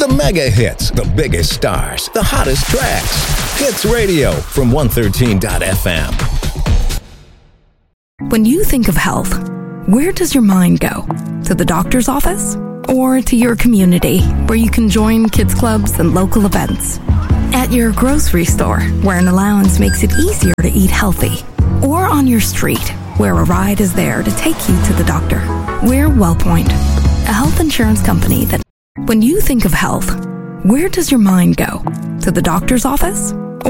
The mega hits, the biggest stars, the hottest tracks. Hits Radio from 113.fm. When you think of health, where does your mind go? To the doctor's office? Or to your community, where you can join kids clubs and local events? At your grocery store, where an allowance makes it easier to eat healthy? Or on your street, where a ride is there to take you to the doctor? We're WellPoint, a health insurance company that, when you think of health, where does your mind go? To the doctor's office?